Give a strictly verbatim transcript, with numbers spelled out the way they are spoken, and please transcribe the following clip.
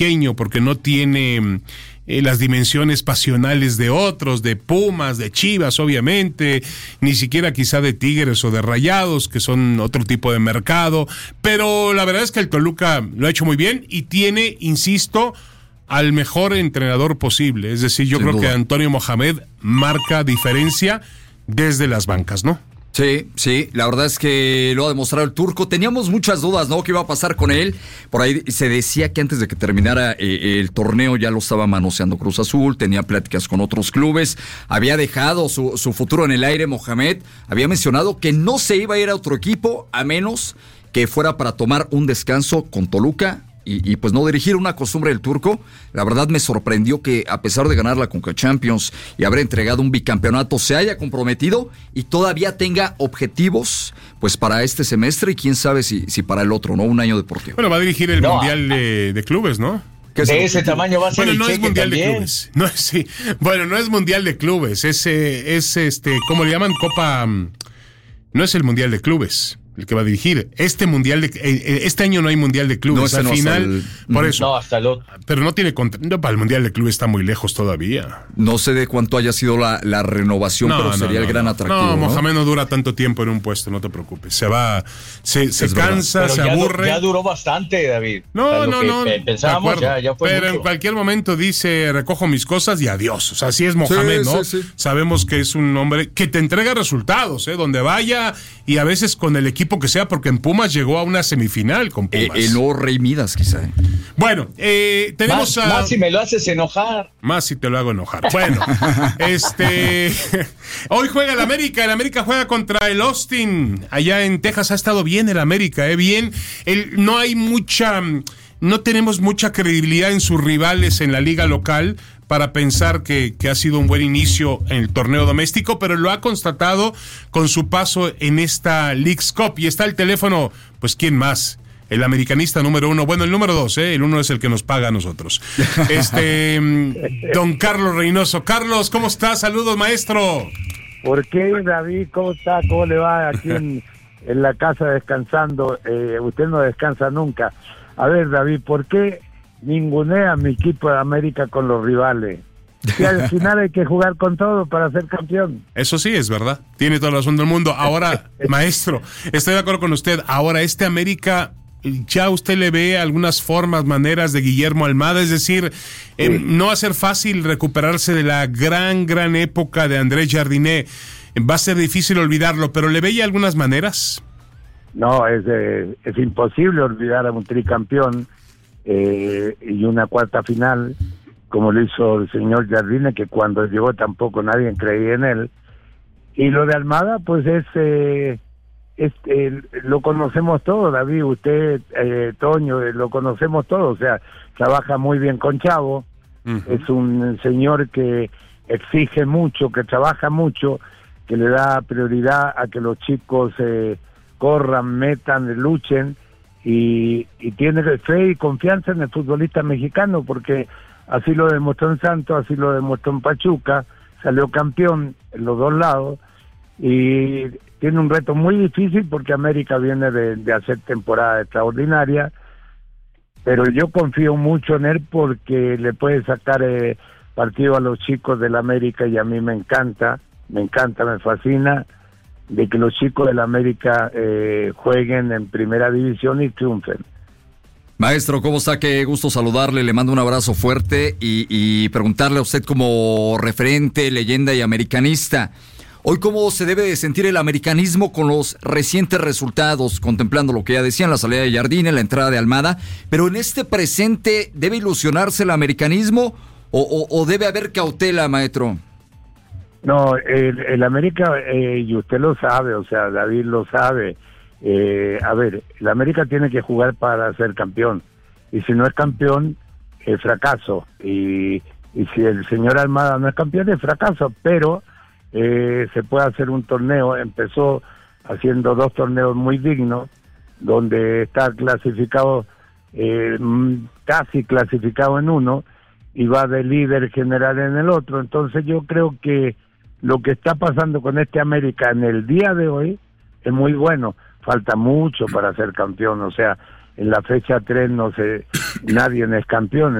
pequeño, porque no tiene eh, las dimensiones pasionales de otros, de Pumas, de Chivas, obviamente, ni siquiera quizá de Tigres o de Rayados, que son otro tipo de mercado, pero la verdad es que el Toluca lo ha hecho muy bien y tiene, insisto, al mejor entrenador posible. Es decir, yo Sin creo duda. que Antonio Mohamed marca diferencia desde las bancas, ¿no? Sí, sí, la verdad es que lo ha demostrado el turco. Teníamos muchas dudas, ¿no? ¿Qué iba a pasar con él? Por ahí se decía que antes de que terminara eh, el torneo ya lo estaba manoseando Cruz Azul, tenía pláticas con otros clubes, había dejado su, su futuro en el aire. Mohamed había mencionado que no se iba a ir a otro equipo a menos que fuera para tomar un descanso con Toluca. Y, y pues no dirigir, una costumbre del turco. La verdad me sorprendió que a pesar de ganar la Conca Champions y haber entregado un bicampeonato, se haya comprometido y todavía tenga objetivos pues para este semestre y quién sabe si, si para el otro, ¿no? Un año deportivo. Bueno, va a dirigir el no, Mundial de, de Clubes, ¿no? De ese objetivo? Tamaño va a ser bueno, el no es Mundial también. de Clubes. No es, sí. Bueno, no es Mundial de Clubes, es, es este, ¿cómo le llaman? Copa. No es el Mundial de Clubes el que va a dirigir. Este mundial de este año no hay mundial de clubes. No, Al no final, el... por eso. No, hasta el otro. Pero no tiene contra... no, para el mundial de clubes está muy lejos todavía. No sé de cuánto haya sido la, la renovación, no, pero no, sería no, el gran no. atractivo. No, ¿no? Mohamed no dura tanto tiempo en un puesto, no te preocupes. Se va, se, se cansa, se ya aburre. Du, ya duró bastante, David. No, o sea, no, no. Pensábamos, ya, ya fue pero mucho. En cualquier momento dice, recojo mis cosas y adiós. O sea, así es Mohamed, sí, ¿no? Sí, sí. Sabemos que es un hombre que te entrega resultados, ¿eh? Donde vaya y a veces con el equipo que sea, porque en Pumas llegó a una semifinal con Pumas. Eh, el nuevo Rey Midas, quizá. ¿eh? Bueno, eh, tenemos más, a... Más si me lo haces enojar. Más si te lo hago enojar. Bueno, este... hoy juega el América. El América juega contra el Austin. Allá en Texas ha estado bien el América, ¿eh? Bien. El, no hay mucha... No tenemos mucha credibilidad en sus rivales en la liga local para pensar que, que ha sido un buen inicio en el torneo doméstico, pero lo ha constatado con su paso en esta Leagues Cup. Y está el teléfono, pues ¿quién más? El americanista número uno, bueno, el número dos, ¿eh? El uno es el que nos paga a nosotros. Este, don Carlos Reynoso. Carlos, ¿cómo estás? Saludos, maestro. ¿Por qué, David? ¿Cómo está? ¿Cómo le va aquí en, en la casa descansando? Eh, usted no descansa nunca. A ver, David, ¿por qué ningunea a mi equipo de América con los rivales? Que al final hay que jugar con todo para ser campeón. Eso sí, es verdad. Tiene toda la razón del mundo. Ahora, maestro, estoy de acuerdo con usted. Ahora, este América, ya usted le ve algunas formas, maneras de Guillermo Almada, es decir, eh, sí. no va a ser fácil recuperarse de la gran, gran época de Andrés Jardiné. Va a ser difícil olvidarlo, pero ¿le veía algunas maneras? No, es, eh, es imposible olvidar a un tricampeón eh, y una cuarta final, como lo hizo el señor Jardine, que cuando llegó tampoco nadie creía en él. Y lo de Almada, pues es, eh, es eh, lo conocemos todo, David, usted, eh, Toño, eh, lo conocemos todo, o sea, trabaja muy bien con Chavo, uh-huh. Es un señor que exige mucho, que trabaja mucho, que le da prioridad a que los chicos eh, corran, metan, luchen, y, y tiene fe y confianza en el futbolista mexicano, porque así lo demostró en Santos, así lo demostró en Pachuca, salió campeón en los dos lados, y tiene un reto muy difícil porque América viene de, de hacer temporada extraordinaria, pero yo confío mucho en él porque le puede sacar eh, partido a los chicos del América, y a mí me encanta, me encanta, me fascina de que los chicos del América eh, jueguen en primera división y triunfen. Maestro, ¿cómo está? Qué gusto saludarle, le mando un abrazo fuerte y, y preguntarle a usted como referente, leyenda y americanista, hoy cómo se debe de sentir el americanismo con los recientes resultados, contemplando lo que ya decían, la salida de Jardine, la entrada de Almada, pero en este presente, ¿debe ilusionarse el americanismo o, o, o debe haber cautela, maestro? No, el, el América, eh, y usted lo sabe, o sea, David lo sabe, eh, a ver, el América tiene que jugar para ser campeón, y si no es campeón, es fracaso, y, y si el señor Almada no es campeón, es fracaso, pero eh, se puede hacer un torneo, empezó haciendo dos torneos muy dignos, donde está clasificado, eh, casi clasificado en uno, y va de líder general en el otro, entonces yo creo que lo que está pasando con este América en el día de hoy es muy bueno. Falta mucho para ser campeón, o sea, en la fecha tres no se nadie es campeón.